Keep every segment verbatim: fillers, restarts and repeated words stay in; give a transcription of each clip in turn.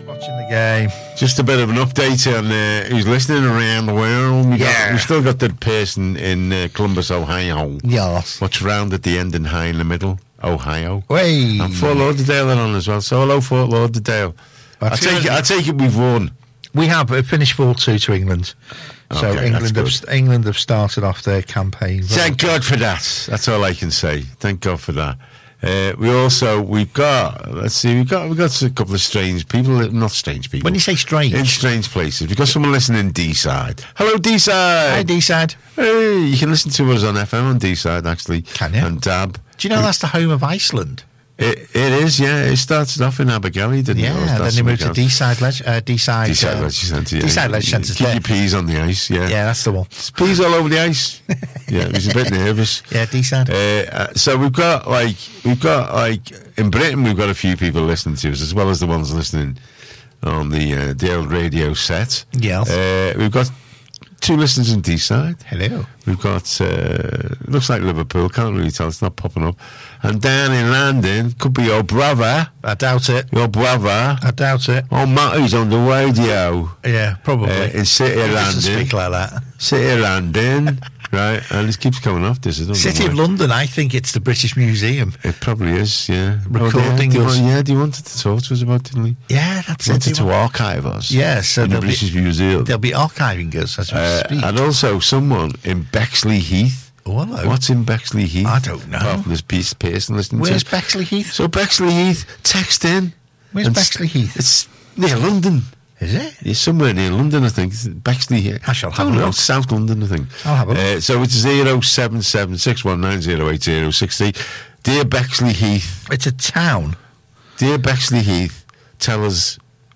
Watching the game. Just a bit of an update on uh, who's listening around the world. We Yeah. got, we still got the person in uh, Columbus, Ohio. Yes. What's round at the end and high in the middle? Ohio. Way. And Fort Lauderdale are on as well. So hello, Fort Lauderdale. I That's take good. it. I take it we've won. We have uh, finished four two to England. So Okay, England that's have, England have started off their campaign. Thank God for that. That's all I can say. Thank God for that. Uh, we also we've got let's see we've got we've got a couple of strange people, not strange people. When you say strange, in strange places, we've got someone listening in D-side. Hello, D-side. hi D-side. Hey, you can listen to us on F M on D-side actually. Can you? And D A B. Do you know that's the home of Iceland? It, it is, yeah. It started off in Abergele, didn't it? Or Yeah, then that's they moved to something else? D-side, leg- uh, D-side, D-side uh, Leisure Centre. Yeah. D-side Leisure Centre. Keep your peas on the ice, yeah. Yeah, that's the one. There's peas all over the ice. Yeah, he was a bit nervous. Yeah, D-side. Uh, uh, so we've got like we've got like in Britain we've got a few people listening to us as well as the ones listening on the uh, the old radio set. Yes. Uh, we've got two listeners in D-side. Hello. We've got uh, looks like Liverpool. Can't really tell. It's not popping up. And down in London could be your brother. I doubt it. Your brother. I doubt it. Oh, Matty's on the radio. Yeah, probably. Uh, in City of He doesn't London. speak like that. City of London. Right, and it keeps coming off this. I don't City know of why. London, I think it's the British Museum. It probably is, yeah. Recording oh, yeah, us. do you, yeah, do you wanted to talk to us about, didn't he? Yeah, that's He it. wanted They to want- archive us. Yeah, so in the they'll be- British Museum. They'll be archiving us as we Uh, speak. and also someone in Bexley Heath. Oh, hello. What's in Bexley Heath? I don't know. Apart from this piece person listening Where's to. Bexley Heath? So Bexley Heath, text in. Where's And Bexley Heath? It's near London. Is it? It's somewhere near London, I think. It's Bexley here. I shall have don't a know, look. South London, I think. I'll have a look. Uh, so it's zero seven seven six one nine zero eight zero six three. Dear Bexley Heath, It's a town. dear Bexley Heath, tell us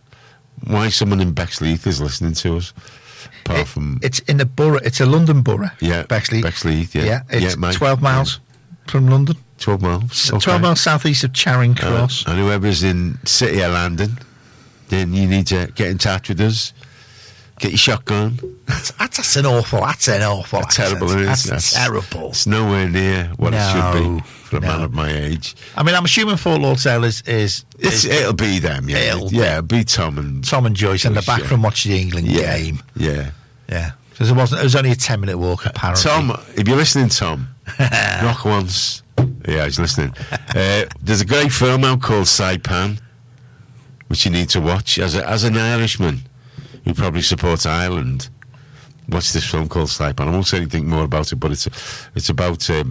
why someone in Bexley Heath is listening to us. Apart It- from it's in a borough. It's a London borough. yeah, Bexley. Bexley Heath. Yeah, Yeah, it's yeah, mate. twelve miles from London. Yeah, twelve miles. S- Okay. twelve miles southeast of Charing Cross. Uh, and whoever's in City of London, then you need to get in touch with us. Get your shotgun. that's, that's, that's an awful. That's an awful. That's terrible, accent. isn't it? That's, That's- terrible. It's nowhere near what it should No, be for a no. man of my age. I mean, I'm assuming Fort Lauderdale is is, It's, is it'll be them, yeah. It'll yeah, it'll be Tom and Tom and Joyce, and they're Joyce, back yeah. from watching the England yeah, game. Yeah. Yeah, because it wasn't. It was only a ten minute walk apparently. Tom, if you're listening, Tom, knock once. Yeah, he's listening. Uh, there's a great film out called Saipan, which you need to watch. As a, as an Irishman who probably supports Ireland, watch this film called Saipan. I won't say anything more about it, but it's it's about. Um,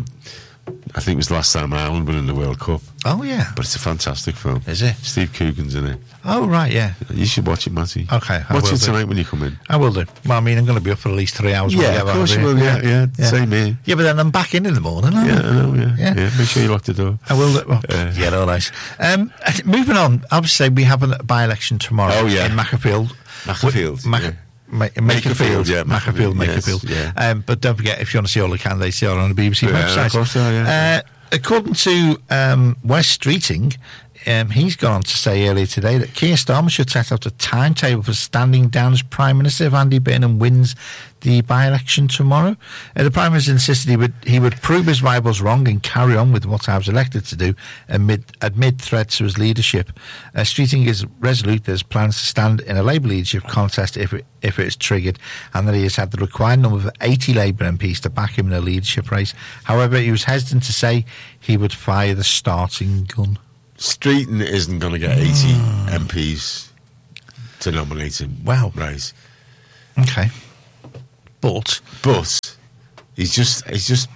I think it was the last time Ireland won in the World Cup, Oh yeah. but it's a fantastic film. Is it? Steve Coogan's in it. Oh right, yeah. You should watch it, Matty. Okay, I watch will it do. tonight when you come in. I will do. Well, I mean, I'm going to be up for at least three hours. when we Yeah, get of course out you here. will. Yeah, yeah, same here. Yeah, but then I'm back in in the morning. Aren't Yeah, I? I know. Yeah, Yeah. yeah. Make sure you lock the door. I will. do- Well, Uh, yeah, no, nice. Um, I think moving on. Obviously, we have a by-election tomorrow. Oh, yeah. in Macclesfield. Macclesfield, Mac- yeah. Ma- Makerfield, Makerfield, yeah, Macclesfield, Macclesfield, Makerfield. yes, yeah. Um, but don't forget, if you want to see all the candidates, they are on the B B C Yeah, website. of course they are, yeah. Uh, according to um, Wes Streeting, um, he's gone on to say earlier today that Keir Starmer should set out a timetable for standing down as Prime Minister if Andy Burnham wins the by-election tomorrow. Uh, the Prime Minister insisted he would he would prove his rivals wrong and carry on with what I was elected to do amid, amid threats to his leadership. Uh, Streeting is resolute that his plans to stand in a Labour leadership contest if it, if it is triggered, and that he has had the required number of eighty Labour M Ps to back him in a leadership race. However, he was hesitant to say he would fire the starting gun. Streeton isn't going to get eighty M Ps to nominate him. Wow. Right. Okay. But But he's just, he's just,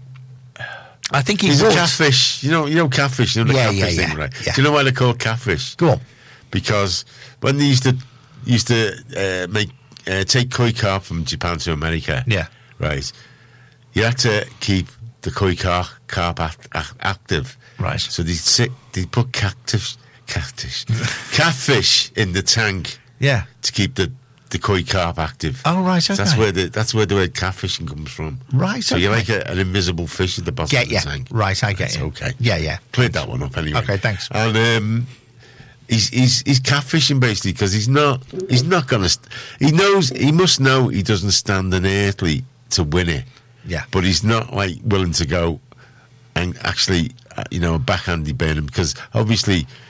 I think he he's would. a catfish. You know, you know catfish. You know the Yeah, catfish yeah, thing, yeah, right? yeah. Do you know why they're called catfish? Go on. Because when they used to used to uh, make uh, take koi carp from Japan to America, Yeah. right, you had to keep the koi carp, carp act, act, active, Right. So they sit, they put cactus, cactus, catfish in the tank Yeah. to keep the, the koi carp active. Oh, right, So okay. that's where the that's where the word catfishing comes from. Right, So you're okay. like a, an invisible fish at the bottom Get of the you. tank. Right, I get That's you. okay. Yeah, yeah. Cleared that one up anyway. Okay, thanks. And um, he's he's he's catfishing basically because he's not he's not gonna st- he knows he must know he doesn't stand an earthly to win it. Yeah. But he's not like willing to go and actually uh, you know back Andy Burnham because obviously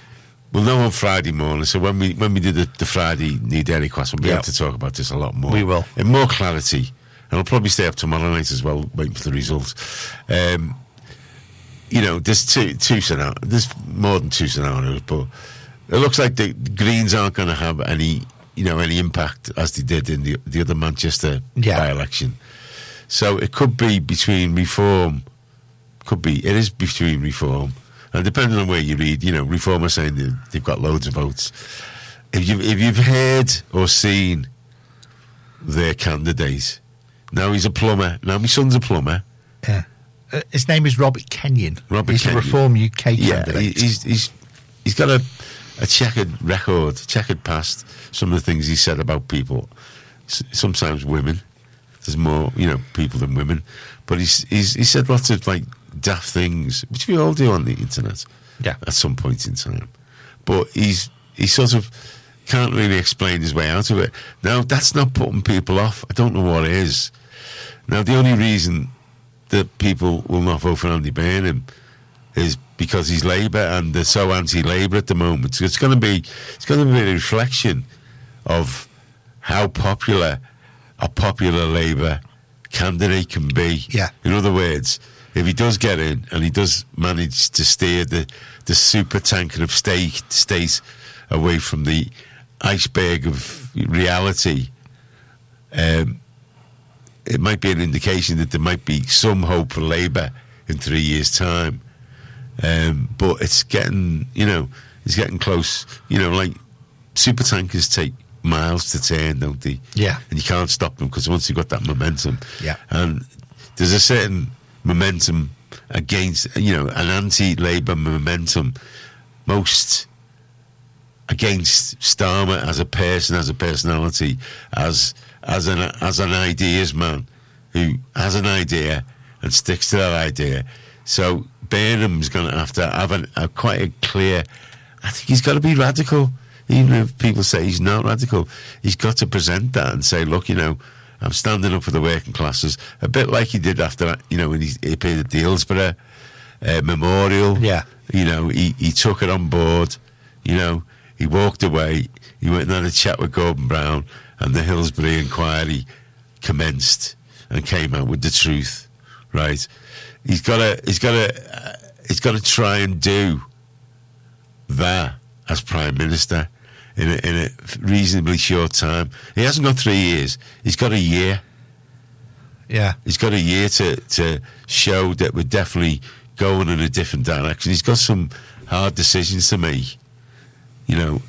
we'll know on Friday morning. So when we when we do the, the Friday Need Dairy class, we'll be Yep. able to talk about this a lot more. We will. In more clarity. And I'll probably stay up tomorrow night as well, waiting for the results. Um, you know, there's two, two scenarios. There's more than two scenarios, but it looks like the Greens aren't going to have any, you know, any impact as they did in the, the other Manchester Yeah. by-election. So it could be between Reform, could be, it is between Reform, and depending on where you read, you know, Reform are saying that they've got loads of votes. If you've, if you've heard or seen their candidate, now he's a plumber, now my son's a plumber. Yeah. Uh, his name is Robert Kenyon. Robert he's Kenyon. the Reform U K Yeah, candidate. he- he's, he's, he's got a, a checkered record, checkered past, some of the things he said about people. S- sometimes women. There's more, you know, people than women. But he's, he's he said lots of, like, daft things, which we all do on the internet Yeah. at some point in time. But he's he sort of can't really explain his way out of it. Now, that's not putting people off. I don't know what it is. Now, the only reason that people will not vote for Andy Burnham is because he's Labour and they're so anti-Labour at the moment. So it's going to be it's going to be a reflection of how popular a popular Labour candidate can be. Yeah. In other words, if he does get in and he does manage to steer the, the super tanker of state, state away from the iceberg of reality, um, it might be an indication that there might be some hope for Labour in three years' time. Um, but it's getting, you know, it's getting close. You know, like super tankers take miles to turn, don't they? Yeah. And you can't stop them because once you've got that momentum. Yeah. And there's a certain momentum against, you know, an anti-Labour momentum. Most against Starmer as a person, as a personality, as as an as an ideas man who has an idea and sticks to that idea. So Burnham's going to have to have an, a quite a clear. I think he's got to be radical, even if people say he's not radical. He's got to present that and say, look, you know, I'm standing up for the working classes, a bit like he did after that, you know, when he, he appeared at the Hillsborough uh, Memorial. Yeah. You know, he, he took it on board, you know, he walked away, he went and had a chat with Gordon Brown, and the Hillsborough inquiry commenced and came out with the truth, right? He's got to, he's got to, uh, he's got to try and do that as Prime Minister in a, in a reasonably short time. He hasn't got three years. He's got a year. Yeah. He's got a year to, to show that we're definitely going in a different direction. He's got some hard decisions to make, you know,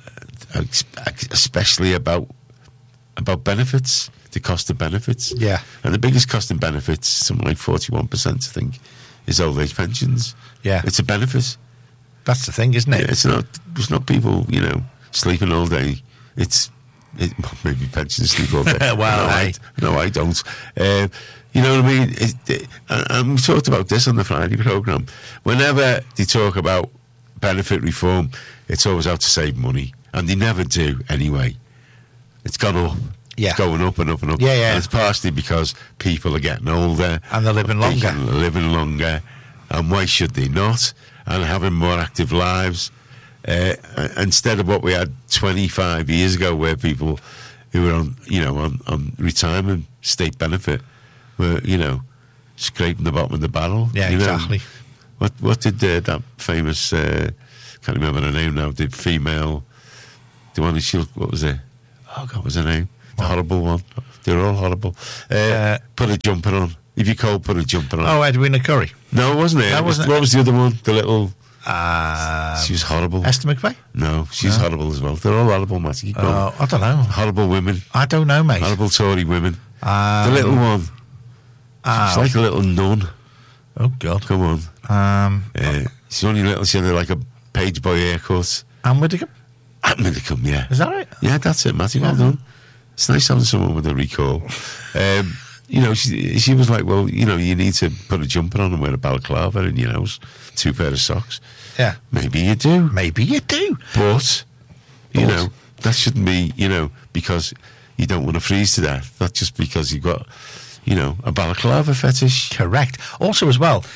especially about about benefits, the cost of benefits. Yeah. And the biggest cost in benefits, something like forty-one percent, I think, is old age pensions. Yeah. It's a benefit. That's the thing, isn't it? It's not, it's not people, you know, sleeping all day. It's, it, maybe pensions sleep all day. Well, no, I, I- no, I don't. Uh, you know what I mean? It, it, and, and we talked about this on the Friday programme. Whenever they talk about benefit reform, it's always out to save money. And they never do anyway. It's gone up. Yeah. It's going up and up and up. Yeah, yeah. And it's partially because people are getting older. And they're living longer. People are living longer. And why should they not? And having more active lives. Uh, instead of what we had twenty-five years ago, where people who were on, you know, on, on retirement state benefit were, you know, scraping the bottom of the barrel. Yeah, you know. exactly. What what did uh, that famous, uh, can't remember her name now, did female, the one who she, what was it? Oh, God, what was her name? The What? horrible one. They were all horrible. Uh, Uh, put a jumper on. If you cold, put a jumper on. Oh, Edwina Curry. No, it wasn't it? That It was- wasn't it. What was the other one? The little, Uh, she was horrible. Esther McVeigh? No, she's No. horrible as well. They're all horrible, Matty. Keep going. Oh, I don't know. Horrible women. I don't know, mate. Horrible Tory women. Um, the little one. ah, She's like a little nun. oh, God. Come on. Um, Uh, she's only little. She had like a page boy haircut. Anne Widdecombe? I'm going to come, yeah. Is that right? Yeah, that's it, Matty. Well Yeah. done. It's nice having someone with a recall. Um, you know, she, she was like, well, you know, you need to put a jumper on and wear a balaclava in your house, two pair of socks. Yeah. Maybe you do. Maybe you do. But, you But- know, that shouldn't be, you know, because you don't want to freeze to death. That's just because you've got, you know, a balaclava fetish. Correct. Also, as well,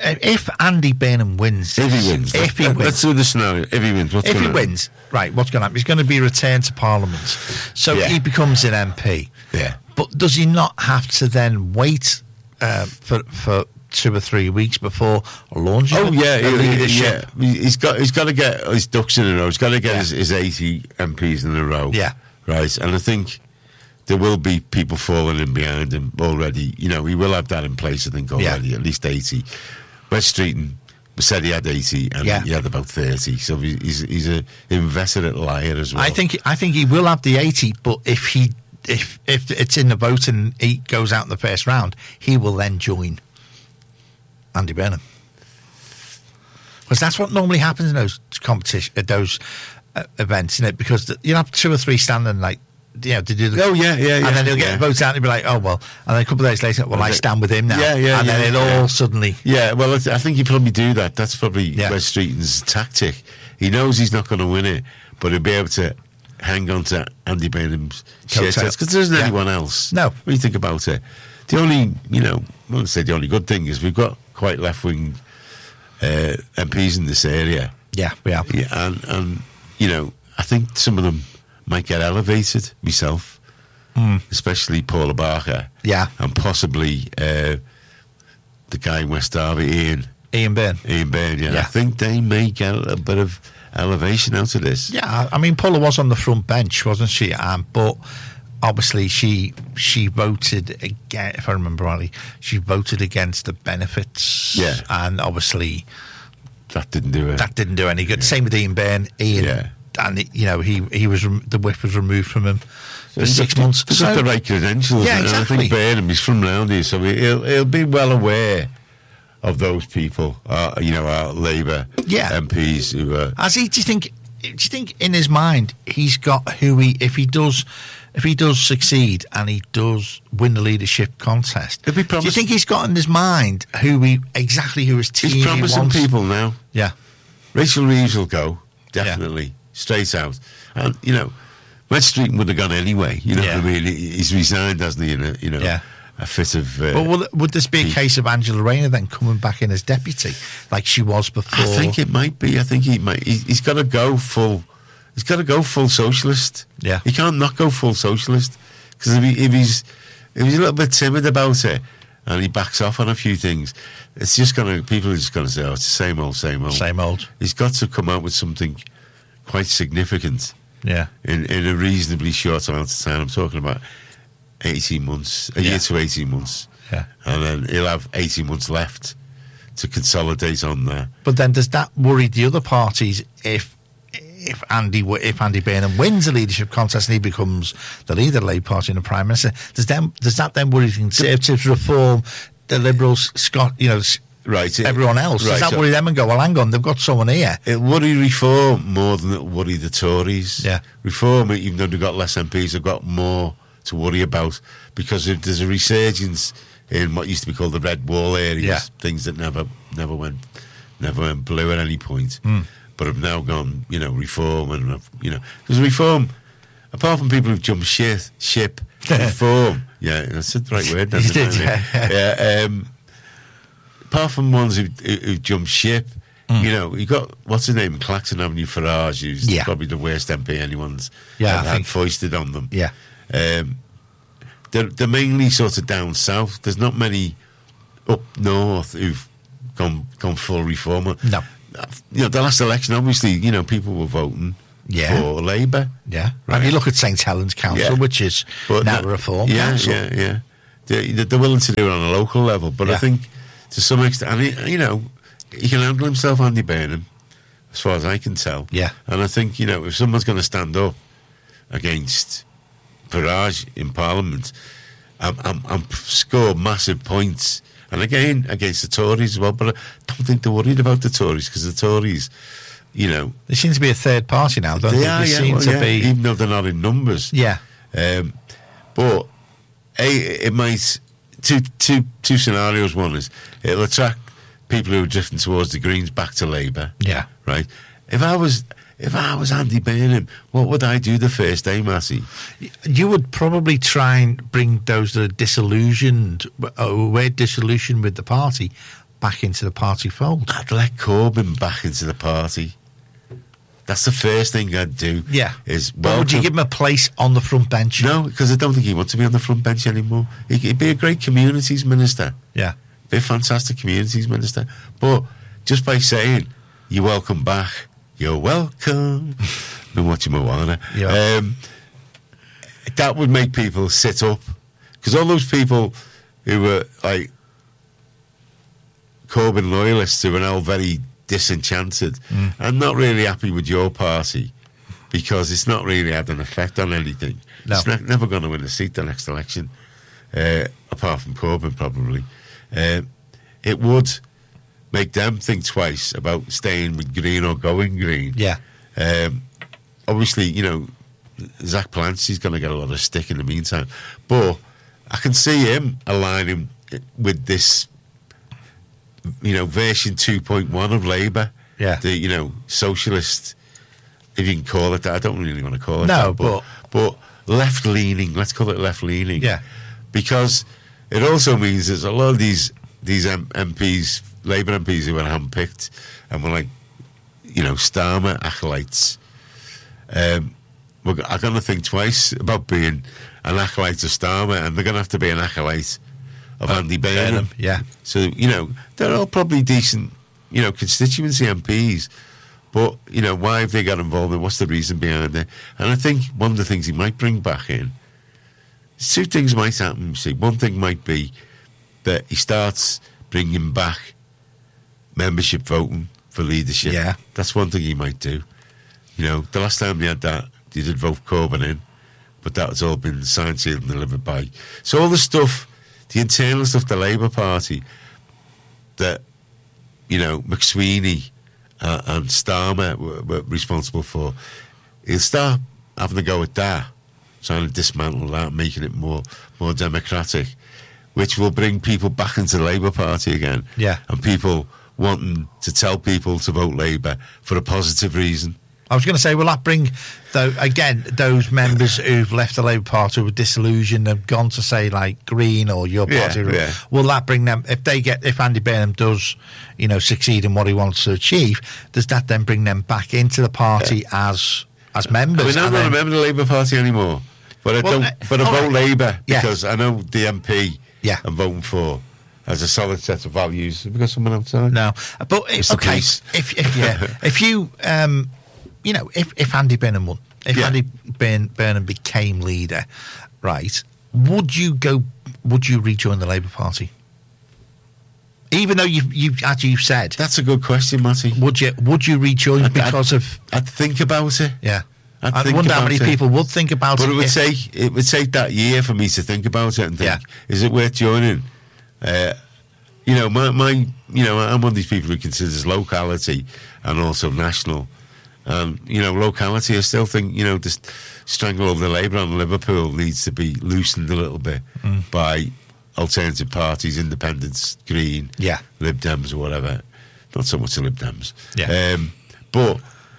if Andy Burnham wins, If he wins. if he Let- wins, Let's do the scenario. If he wins, what's if going he to wins, right, what's going to happen? He's going to be returned to Parliament, so Yeah. he becomes an M P. Yeah. But does he not have to then wait uh, for for two or three weeks before launching Oh the, yeah, the he- he- leadership? yeah. He's got he's got to get his ducks in a row. He's got to get Yeah. his, his eighty M Ps in a row. Yeah. right. And I think there will be people falling in behind him already. You know, he will have that in place. I think already, Yeah. at least eighty. West Streeton said he had eighty, and Yeah. he had about thirty. So he- he's he's a inveterate liar as well. I think I think he will have the eighty, but if he if if it's in the vote and he goes out in the first round, he will then join Andy Burnham, because that's what normally happens in those competition, uh, those uh, events, isn't it? Because the, you have two or three standing like. You know, to do the, Oh, yeah, yeah, yeah, and then he'll get yeah. votes out and he'll be like, oh, well, and then a couple of days later, well, And I they- stand with him now. Yeah, yeah, and yeah, then it'll yeah. all suddenly, Yeah, well, I think he probably do that. That's probably Yeah. West Streeton's tactic. He knows he's not going to win it, but he'll be able to hang on to Andy Burnham's shit Coattail. because there isn't Yeah. anyone else. No. When you think about it, the only, you know, I won't say the only good thing is we've got quite left wing uh, M Ps in this area. yeah, we are. Yeah, and, and, you know, I think some of them might get elevated, myself, especially Paula Barker. Yeah. And possibly uh, the guy in West Derby, Ian. Ian Byrne. Ian Baird, yeah. Yeah. I think they may get a bit of elevation out of this. Yeah, I mean, Paula was on the front bench, wasn't she? Um, but obviously, she she voted again. If I remember rightly, she voted against the benefits. Yeah. and obviously That didn't do it. that didn't do any good. Same with Ian Byrne. Ian, Yeah. and you know, he he was rem- the whip was removed from him for He's six got- months. He's So- got the right credentials. Yeah, and exactly. I think Burnham, he's from round here, so he'll, he'll be well aware of those people, uh, you know, our Labour Yeah. M Ps who are... As he, do you think? Do you think in his mind he's got who he if he does if he does succeed and he does win the leadership contest? He'll be Do you promising- think he's got in his mind who he exactly who his team He's he promising wants? people now. Yeah, Rachel Reeves will go, definitely, straight out. And, you know, West Streeton would have gone anyway. You know Yeah. what I mean? He- He's resigned, hasn't he, in a, you know, Yeah. a fit of... Uh, but will, would this be a he- case of Angela Rayner then coming back in as deputy like she was before? I think it might be. I think he might. He, he's got to go full. He's got to go full socialist. Yeah. He can't not go full socialist because if, he, if he's if he's a little bit timid about it and he backs off on a few things, it's just gonna. People are just gonna say, "Oh, it's the same old, same old." Same old. He's got to come out with something quite significant Yeah, in in a reasonably short amount of time. I'm talking about eighteen months, a Yeah. year to eighteen months, yeah. and then he'll have eighteen months left to consolidate on there. But then does that worry the other parties if if Andy w- if Andy Burnham wins the leadership contest and he becomes the leader of the Labour Party and the Prime Minister? Does them does that then worry the Conservatives, Reform, the Liberals, Scott, you know, s- Right, it- everyone else? right, Does that so- worry them and go, well, hang on, they've got someone here? It worry Reform more than it worry the Tories. Yeah. Reform, even though they've got less M Ps, have got more to worry about because if there's a resurgence in what used to be called the Red Wall areas, Yeah. things that never, never went, never went blue at any point, Hmm. but have now gone, you know, Reform and have, you know, because Reform, apart from people who've jumped ship, ship, Reform, yeah, that's the right word. You isn't did, it? yeah. yeah. Um, apart from ones who, who, who jumped ship, you know, you got what's his name, Clacton Avenue Farage, who's Yeah. probably the worst M P anyone's Yeah, had, I had think- foisted on them. Yeah. Um, they're, they're mainly sort of down south. There's not many up north who've gone gone full reform. No. You know, the last election, obviously, you know, people were voting Yeah. for Labour. Yeah. Right. And you look at Saint Helens Council, Yeah. which is But now that- a Reform yeah, Council. Yeah, yeah, They're, they're willing to do it on a local level, but I Yeah. think to some extent, and he, you know, he can handle himself, Andy Burnham, as far as I can tell. Yeah. And I think, you know, if someone's going to stand up against Farage in Parliament and, and, and score massive points, and again, against the Tories as well, but I don't think they're worried about the Tories because the Tories, you know, There seems to be a third party now, don't they they? are, They yeah, seem well, to yeah, be. even though they're not in numbers. Yeah. Um, but a, it might two two two scenarios. One is it'll attract people who are drifting towards the Greens back to Labour. Yeah. Right. If I was if I was Andy Burnham, what would I do the first day, Massey? You would probably try and bring those that are disillusioned, or were disillusioned with the party, back into the party fold. I'd let Corbyn back into the party. That's the first thing I'd do. Yeah. Is But would you give him a place on the front bench? No, because I don't think he wants to be on the front bench anymore. He, he'd be a great communities minister. Yeah. Be a fantastic communities minister. But just by saying, you're welcome back, you're welcome. I've been watching Moana. Yeah. Um, that would make people sit up. Because all those people who were like Corbyn loyalists who are now very disenchanted Mm. and not really happy with your party because it's not really had an effect on anything. No. It's ne- never going to win a seat the next election, uh, apart from Corbyn probably. Uh, it would make them think twice about staying with Green or going Green. Yeah. Um, obviously, you know, Zach Palancy's going to get a lot of stick in the meantime, but I can see him aligning with this, you know, version two point one of Labour. Yeah. The, you know, socialist, if you can call it that. I don't really want to call it No, that. But, but left-leaning, let's call it left-leaning. Yeah. Because it also means there's a lot of these, these M- MPs, Labour M Ps who were handpicked and were like, you know, Starmer acolytes. Um, we're, I'm going to think twice about being an acolyte of Starmer, and they're going to have to be an acolyte of Uh, Andy Burnham. Burnham, yeah. So, you know, they're all probably decent, you know, constituency M Ps. But, you know, why have they got involved and what's the reason behind it? And I think one of the things he might bring back in, two things might happen, you see. One thing might be that he starts bringing back membership voting for leadership. Yeah. That's one thing he might do. You know, the last time they had that, they did vote Corbyn in, but that's all been signed, sealed and delivered by. So all the stuff, the internal stuff, the Labour Party, that, you know, McSweeney uh, and Starmer were, were responsible for, he'll start having a go at that, trying to dismantle that, making it more more democratic, which will bring people back into the Labour Party again. Yeah. And people wanting to tell people to vote Labour for a positive reason. I was going to say, will that bring, though, again, those members who've left the Labour Party with disillusioned and gone to, say, like Green or your party, Yeah, yeah. will that bring them, if they get, if Andy Burnham does, you know, succeed in what he wants to achieve, does that then bring them back into the party Yeah. as as members? I mean, I'm And not a then- member of the Labour Party anymore, but I Well, don't. uh, But I all vote right. Labour Yeah. because I know the M P Yeah. I'm voting for has a solid set of values. Have we got someone outside? No, but It's the okay, police. if, if yeah, if you, um, you know, if, if Andy Burnham won, if Yeah. Andy Burn, Burnham became leader, right? Would you go? Would you rejoin the Labour Party? Even though you, you, as you said, That's a good question, Matty. would you? Would you rejoin I'd- because of? I'd think about it. Yeah, I'd I think wonder how about many it. people would think about But it. it would if- take it would take that year for me to think about it and think, Yeah. is it worth joining? Uh, you know, my, my you know, I'm one of these people who considers locality and also national. Um, you know, locality, I still think, you know, this stranglehold of the Labour on Liverpool needs to be loosened a little bit Mm. by alternative parties, independents, Green, Yeah. Lib Dems or whatever. Not so much the Lib Dems. Yeah. Um, but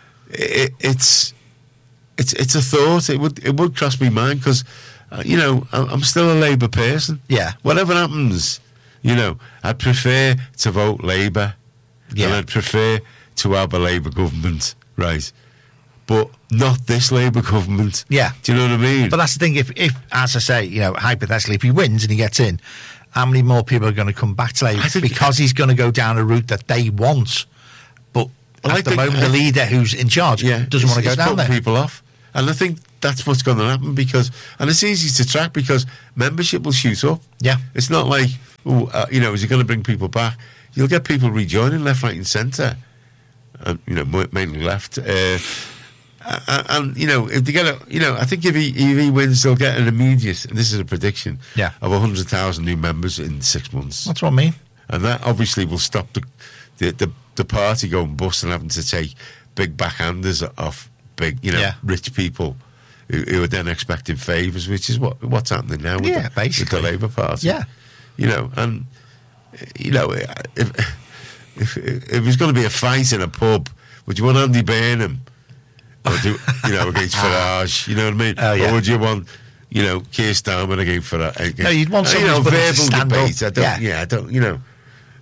it, it's it's it's a thought. It would it would cross my mind because, uh, you know, I'm I'm still a Labour person. Yeah. Whatever happens, you know, I'd prefer to vote Labour. Yeah. And I'd prefer to have a Labour government, right? But not this Labour government. Yeah. Do you know what I mean? But that's the thing. If, if, as I say, you know, hypothetically, if he wins and he gets in, how many more people are going to come back to Labour I think- because he's going to go down a route that they want? But Well, at I the think- moment, the I- leader who's in charge yeah, doesn't want to go it's down putting there. people off. And I think that's what's going to happen because, and it's easy to track because membership will shoot up. Yeah. It's not like, oh, uh, you know, is it going to bring people back? You'll get people rejoining left, right, and centre. Uh, you know, mo- mainly left. Uh, and, and, you know, if they get a, you know, I think if he, if he wins, they'll get an immediate, and this is a prediction, Yeah. of one hundred thousand new members in six months. That's what I mean. And that obviously will stop the the, the, the party going bust and having to take big backhanders off big, you know, Yeah. rich people who, who are then expecting favours, which is what what's happening now with, Yeah, the, basically. with the Labour Party. Yeah. You know, and, you know, if, if, if there's going to be a fight in a pub, would you want Andy Burnham or do, you know, against Farage? You know what I mean? Oh, yeah. Or would you want, you know, Keir Starmer against Farage? No, you'd want you know, somebody to verbal stand debate. up. I don't, Yeah. yeah, I don't, you know.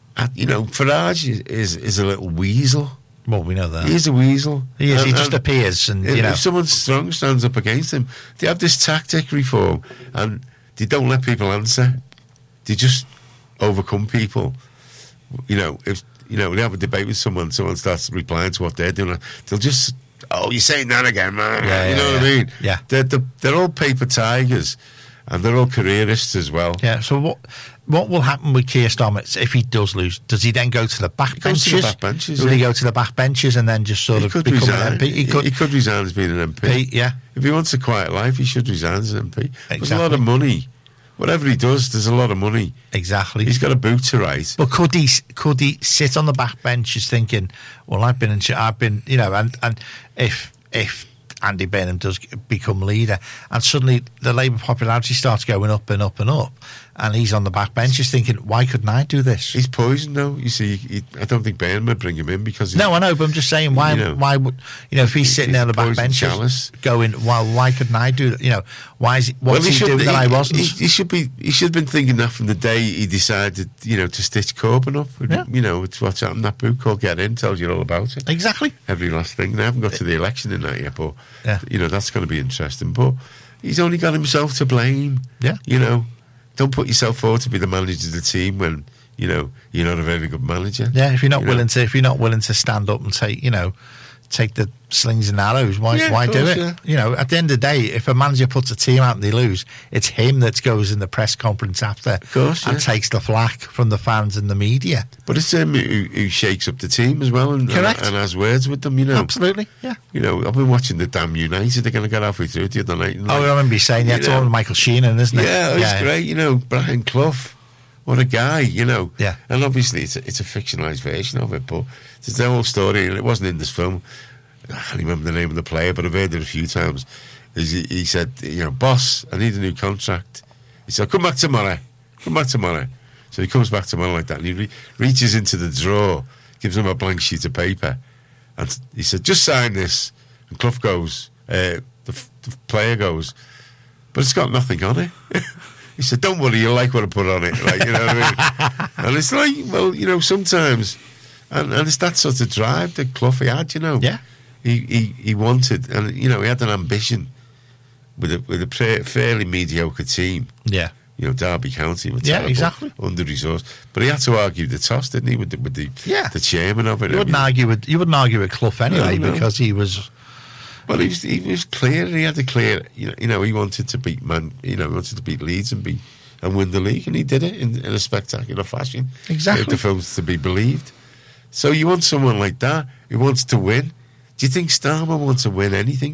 uh, you know, Farage is, is is a little weasel. Well, we know that. He's a weasel. He is. And, He just and appears, and if, you know. if someone strong stands up against him, they have this tactic reform, and they don't let people answer. They just overcome people. You know, if you know they have a debate with someone, someone starts replying to what they're doing, they'll just, oh, you're saying that again, man. Yeah, you yeah, know yeah. what I mean? Yeah. They're, they're they're all paper tigers, and they're all careerists as well. Yeah. So what what will happen with Keir Starmer if he does lose? Does he then go to the back He goes benches? to the back benches, Will yeah. he go to the back benches and then just sort He of could become resign. an M P? He could. he could resign as being an M P. P, yeah. If he wants a quiet life, he should resign as an M P. There's a lot Exactly. of money. Whatever he does, there's a lot of money. Exactly. He's got a boot to write. But could he could he sit on the back benches thinking, well, I've been in, ch- I've been, you know, and and if if Andy Burnham does become leader, and suddenly the Labour popularity starts going up and up and up, and he's on the back benches thinking, why couldn't I do this? He's poisoned, though. You see, he, I don't think Burnham would bring him in because... He's, No, I know, but I'm just saying, why? You know, why would you know if he's sitting he's there on the back poison benches, chalice. going, well, why couldn't I do that? You know, why is he, what's he, should- doing that I wasn't? He, he should be. He should have been thinking that from the day he decided, you know, to stitch Corbyn up. Yeah. You know, it's what's happened. That book called Get In tells you all about it. Exactly. Every last thing. They haven't got to the election in that yet, but Yeah. you know that's going to be interesting. But he's only got himself to blame. Yeah. You know, don't put yourself forward to be the manager of the team when you know you're not a very good manager. Yeah, if you're not You know? willing to, if you're not willing to stand up and take, you know, take the slings and arrows, why, Yeah, of why do course, it? yeah. You know, at the end of the day, if a manager puts a team out and they lose, it's him that goes in the press conference after course, and yeah. takes the flack from the fans and the media. But it's him who, who shakes up the team as well and, and, Correct. and has words with them. You know, Absolutely, yeah. You know, I've been watching the damn United. They're going to get halfway through it the other night. and Oh, like, I remember you saying, yeah, you it's know. all Michael Sheenan, isn't it? Yeah, it's great. You know, Brian Clough, what a guy. You know, Yeah. And obviously, it's a, it's a fictionalised version of it, but there's the whole story, and it wasn't in this film. I can't remember the name of the player, but I've heard it a few times. Is he, he said, you know, boss, I need a new contract. He said, come back tomorrow. Come back tomorrow. So he comes back tomorrow like that, and he re- reaches into the drawer, gives him a blank sheet of paper, and he said, just sign this. And Clough goes, uh, the, f- the player goes, but it's got nothing on it. He said, don't worry, you'll like what I put on it. Like, you know what I mean? And it's like, well, you know, sometimes, and, and it's that sort of drive that Clough had, you know. Yeah. He, he he wanted, and, you know, he had an ambition with a, with a pra- fairly mediocre team. Yeah. You know, Derby County were Yeah, terrible, exactly. under-resourced. But he had to argue the toss, didn't he, with the, with the, Yeah. the chairman of it. You wouldn't argue with you wouldn't argue with Clough anyway No, no. because he was Well, he was, he was clear. He had a clear, you know, you know, he wanted to beat Man, you know, he wanted to beat Leeds and beat and win the league, and he did it in, in a spectacular fashion. Exactly. If the film's to be believed. So you want someone like that who wants to win. Do you think Starmer wants to win anything?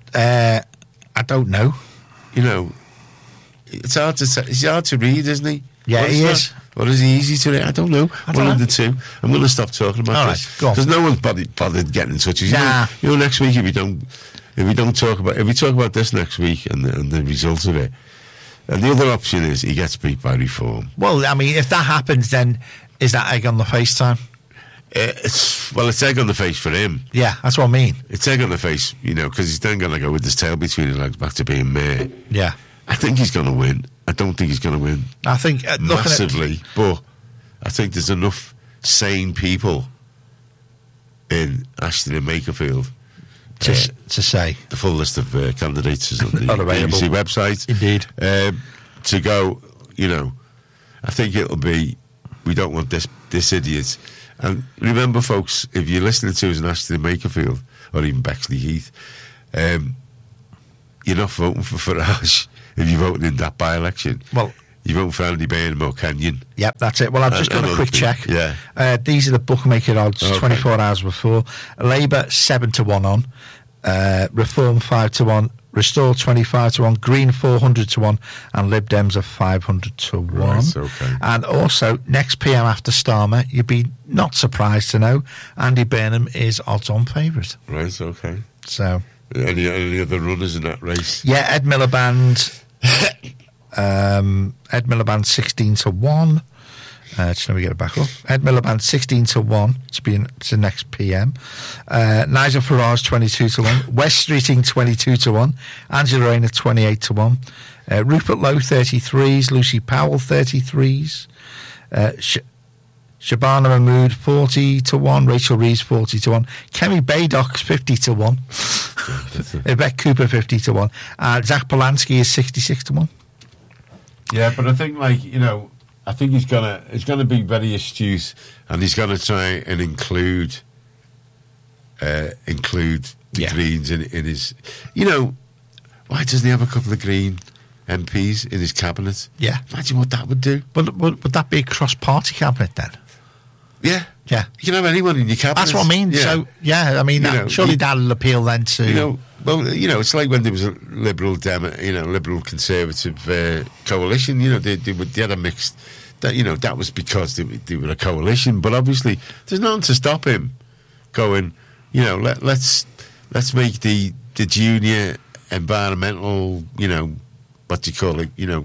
uh, I don't know. You know, it's hard to say, it's hard to read, isn't he? Yeah, Or he not? is. Or is he easy to read? I don't know. I don't One of know. the two. I'm going to stop talking about All this right, go on. because no one's bothered, bothered getting in touch with you. Nah. You know, next week if we don't, if we don't talk about, if we talk about this next week and the, and the results of it, and the other option is he gets beat by reform. Well, I mean, if that happens, then is that egg on the face time? Uh, it's, well, it's egg on the face for him. Yeah, that's what I mean. It's egg on the face, you know, because he's then going to go with his tail between his legs back to being mayor. Yeah, I think he's going to win. I don't think he's going to win I think uh, looking at, massively, but I think there's enough sane people in Ashton and Makerfield. to, Uh, s- to say the full list of uh, candidates is on the Are B B available. C website. Indeed. Um, to go, you know, I think it'll be, we don't want this this idiot. And remember, folks, if you're listening to us in Ashton and Makerfield, or even Bexley Heath, um, you're not voting for Farage if you're voting in that by-election. Well, you vote for Andy Burnham or Kenyon. Yep, that's it. Well, I've just And- done a and quick other check. people, yeah. Uh, these are the bookmaker odds Okay. twenty-four hours before. Labour, seven to one on. Uh, Reform, five to one. Restore, twenty-five to one. Green, four hundred to one. And Lib Dems are five hundred to one. Right, okay. And also, next P M after Starmer, you'd be not surprised to know Andy Burnham is odds-on favourite. Right, okay. So, Any, any other runners in that race? yeah, Ed Miliband, um, Ed Miliband sixteen to one. Uh, just let me get it back up. Ed Miliband sixteen to one to be in, to next P M. Uh, Nigel Farage twenty-two to one. West Streeting twenty-two to one. Angela Rayner twenty-eight to one. Uh, Rupert Lowe thirty-threes. Lucy Powell thirty-threes. Uh, Sh- Shabana Mahmood forty to one. Rachel Reeves forty to one. Kemi Baddock's fifty to one. Yvette Cooper fifty to one. Uh, Zach Polanski is sixty-six to one. Yeah, but I think, like, you know, I think he's gonna he's gonna be very astute, and he's gonna try and include uh, include the Yeah. Greens in, in his. You know, why doesn't he have a couple of Green M Ps in his cabinet? Yeah. Imagine what that would do. Would, would, would that be a cross-party cabinet then? Yeah, Yeah. you can have anyone in your cabinet. That's what I mean. Yeah. So, yeah, I mean, You that, know, surely you- that'll appeal then to... You know, well, you know, it's like when there was a liberal, Demo, you know, liberal conservative uh, coalition. You know, they they, were, they had a mixed. That you know, that was because they, they were a coalition. But obviously, there's nothing to stop him going. You know, let, let's let's make the the junior environmental. You know, what do you call it? You know,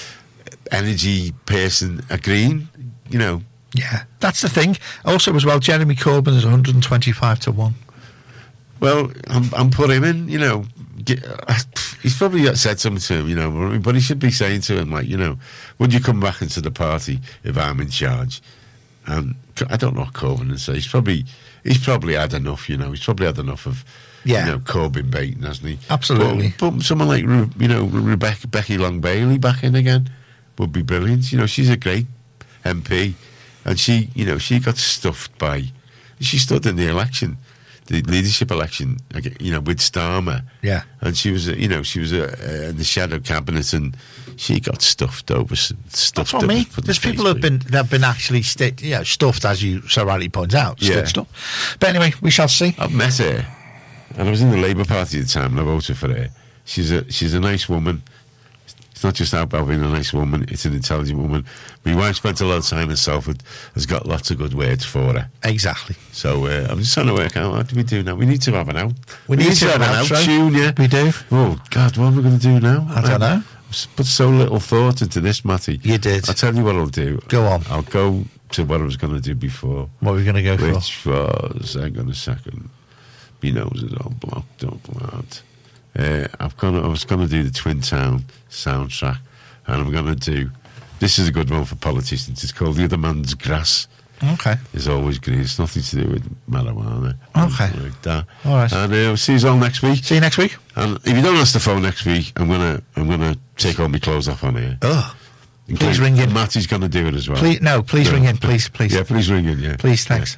energy person a Green. You know. Yeah, that's the thing. Also, as well, Jeremy Corbyn is one hundred twenty-five to one. Well, I'm, I'm put him in, you know. Get, uh, he's probably said something to him, you know, but he should be saying to him, like, you know, would you come back into the party if I'm in charge? And I don't know what Corbyn would say. He's probably, he's probably had enough, you know. He's probably had enough of, Yeah. you know, Corbyn baiting, hasn't he? Absolutely. But, but someone like, Re- you know, Rebecca, Becky Long-Bailey back in again would be brilliant. You know, she's a great M P. And she, you know, she got stuffed by, she stood in the election, the leadership election, you know, with Starmer. Yeah. And she was, you know, she was uh, in the shadow cabinet, and she got stuffed over. Stuffed That's what I mean. There's people who've been that have been actually sti- you know, stuffed, as you so rightly point out. Yeah. Stood stuff. But anyway, we shall see. I've met her, and I was in the Labour Party at the time, and I voted for her. She's a she's a nice woman. It's not just about being a nice woman; it's an intelligent woman. My wife spent a lot of time in Salford. Has got lots of good words for her. Exactly. So uh, I'm just trying to work out what do we do now. We need to have an out. We need to have an outro. tune, yeah. We do. Oh God, what are we going to do now? I don't know. I've put so little thought into this, Matty. You did. I'll tell you what I'll do. Go on. I'll go to what I was going to do before, What are we going to go for? which was, hang on a second, my nose is all blocked up, lad. Uh, I've gonna, I was going to do the Twin Town soundtrack, and I'm going to do, this is a good one for politicians, it's called The Other Man's Grass. Okay. It's always green, it's nothing to do with marijuana. Okay. Anything like that. All right. And uh, we'll see you all next week. See you next week. And if you don't answer the phone next week, I'm gonna I'm gonna take all my clothes off on here. Oh. Please Including- ring in. Matty's gonna do it as well. Please, no, please No. ring in. Please, please. Yeah, please ring in. Yeah, Please, thanks.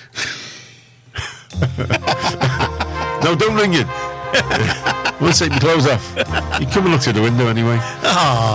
Yeah. No, don't ring in. We'll take my clothes off. You come and look through the window anyway. Oh.